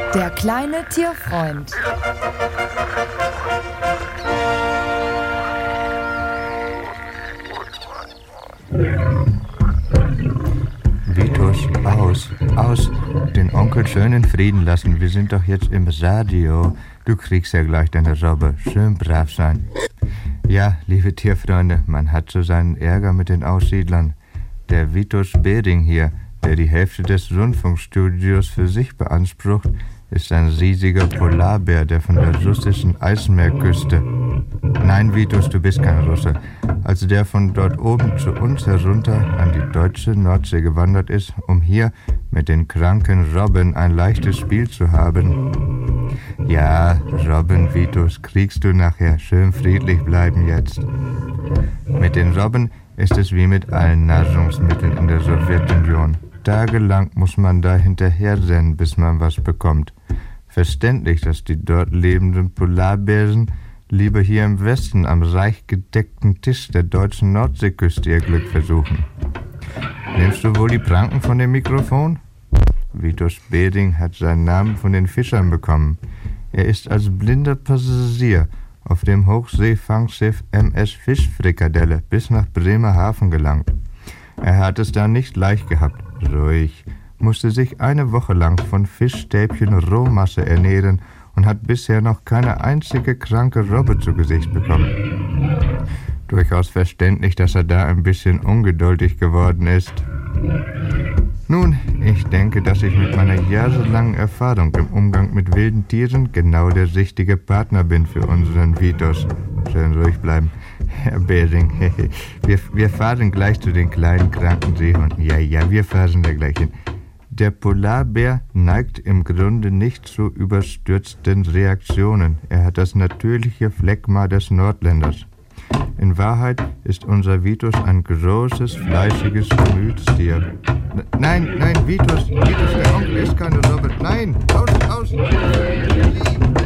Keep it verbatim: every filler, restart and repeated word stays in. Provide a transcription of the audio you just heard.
Der kleine Tierfreund. Vitus, aus, aus, den Onkel schön in Frieden lassen. Wir sind doch jetzt im Radio. Du kriegst ja gleich deine Robbe. Schön brav sein. Ja, liebe Tierfreunde, man hat so seinen Ärger mit den Aussiedlern. Der Vitus Bering hier, der die Hälfte des Rundfunkstudios für sich beansprucht, ist ein riesiger Polarbär, der von der russischen Eismeerküste... Nein, Vitus, du bist kein Russe. Also der von dort oben zu uns herunter an die deutsche Nordsee gewandert ist, um hier mit den kranken Robben ein leichtes Spiel zu haben. Ja, Robben, Vitus, kriegst du nachher. Schön friedlich bleiben jetzt. Mit den Robben ist es wie mit allen Nahrungsmitteln in der Sowjetunion. Tagelang muss man da hinterherrennen, bis man was bekommt. Verständlich, dass die dort lebenden Polarbären lieber hier im Westen am reich gedeckten Tisch der deutschen Nordseeküste ihr Glück versuchen. Nimmst du wohl die Pranken von dem Mikrofon? Vitus Bering hat seinen Namen von den Fischern bekommen. Er ist als blinder Passagier auf dem Hochseefangsschiff M S Fischfrikadelle bis nach Bremerhaven gelangt. Er hat es da nicht leicht gehabt. Ruhig, musste sich eine Woche lang von Fischstäbchen Rohmasse ernähren und hat bisher noch keine einzige kranke Robbe zu Gesicht bekommen. Durchaus verständlich, dass er da ein bisschen ungeduldig geworden ist. Nun, ich denke, dass ich mit meiner jahrelangen Erfahrung im Umgang mit wilden Tieren genau der richtige Partner bin für unseren Vitus. Schön ruhig bleiben. Herr Bering, wir, wir fahren gleich zu den kleinen kranken Seehunden. Ja, ja, wir fahren da gleich hin. Der Polarbär neigt im Grunde nicht zu überstürzten Reaktionen. Er hat das natürliche Phlegma des Nordländers. In Wahrheit ist unser Vitus ein großes, fleißiges Gemütstier. N- nein, nein, Vitus, Vitus, der Onkel ist keine Robbe. Nein, aus, aus!